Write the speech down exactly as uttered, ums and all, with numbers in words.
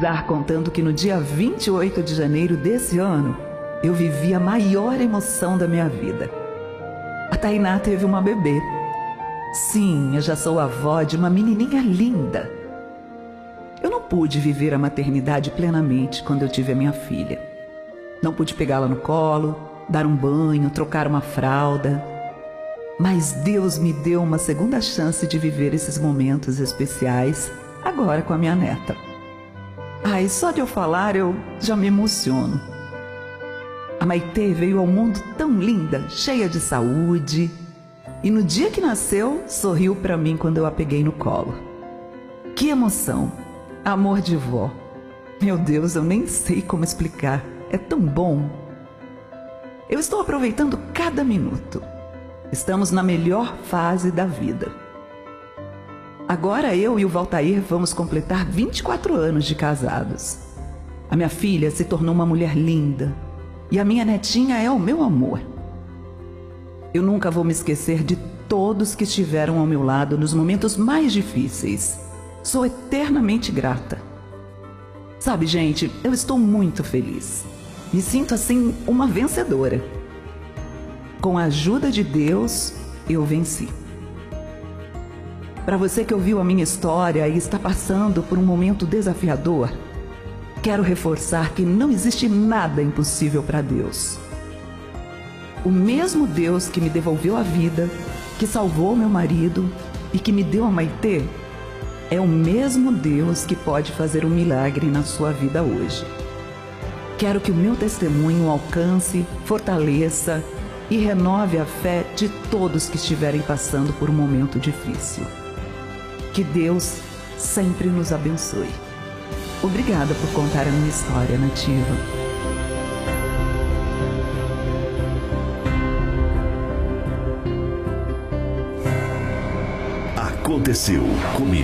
finalizar contando que no dia vinte e oito de janeiro desse ano, eu vivi a maior emoção da minha vida. A Tainá teve uma bebê. Sim, eu já sou avó de uma menininha linda. Eu não pude viver a maternidade plenamente quando eu tive a minha filha. Não pude pegá-la no colo, dar um banho, trocar uma fralda. Mas Deus me deu uma segunda chance de viver esses momentos especiais agora com a minha neta. Ai, só de eu falar eu já me emociono. A Maitê veio ao mundo tão linda, cheia de saúde. E no dia que nasceu, sorriu para mim quando eu a peguei no colo. Que emoção! Amor de vó. Meu Deus, eu nem sei como explicar. É tão bom. Eu estou aproveitando cada minuto. Estamos na melhor fase da vida. Agora eu e o Valtair vamos completar vinte e quatro anos de casados. A minha filha se tornou uma mulher linda e a minha netinha é o meu amor. Eu nunca vou me esquecer de todos que estiveram ao meu lado nos momentos mais difíceis. Sou eternamente grata. Sabe, gente, eu estou muito feliz. Me sinto assim uma vencedora. Com a ajuda de Deus, eu venci. Para você que ouviu a minha história e está passando por um momento desafiador, quero reforçar que não existe nada impossível para Deus. O mesmo Deus que me devolveu a vida, que salvou meu marido e que me deu a Maitê, é o mesmo Deus que pode fazer um milagre na sua vida hoje. Quero que o meu testemunho alcance, fortaleça e renove a fé de todos que estiverem passando por um momento difícil. Que Deus sempre nos abençoe. Obrigada por contar a minha história, Nativa. Aconteceu comigo.